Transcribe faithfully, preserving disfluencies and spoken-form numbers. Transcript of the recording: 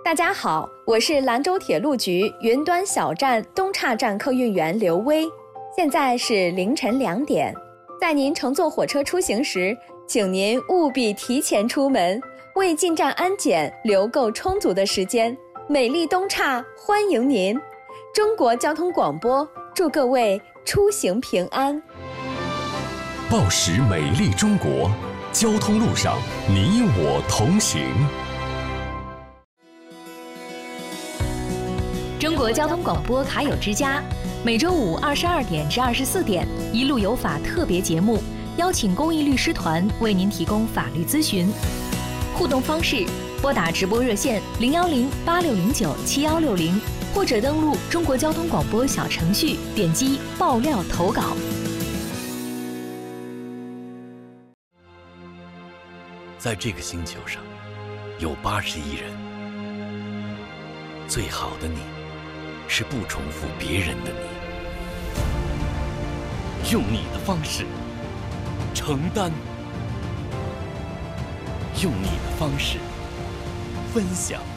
大家好，我是兰州铁路局云端小站东岔站客运员刘薇。现在是凌晨两点，在您乘坐火车出行时，请您务必提前出门，为进站安检留够充足的时间。美丽东岔欢迎您！中国交通广播祝各位出行平安。 报时美丽中国，交通路上你我同行。 中国交通广播卡友之家，每周五二十二点至二十四点，一路有法特别节目，邀请公益律师团为您提供法律咨询。互动方式：拨打直播热线零幺零八六零九七幺六零，或者登录中国交通广播小程序，点击爆料投稿。 在这个星球上，有八十亿人。最好的你，是不重复别人的你。用你的方式承担，用你的方式分享。